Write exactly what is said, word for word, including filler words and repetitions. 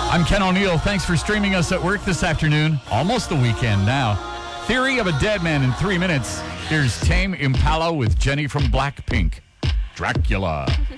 I'm Ken O'Neill. Thanks for streaming us at work this afternoon. Almost the weekend now. Theory of a Dead Man in three minutes. Here's Tame Impala with Jenny from Blackpink. Dracula.